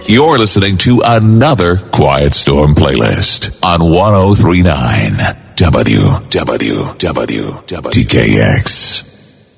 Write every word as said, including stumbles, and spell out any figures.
You're listening to another Quiet Storm playlist on one oh three point nine W W W W T K X.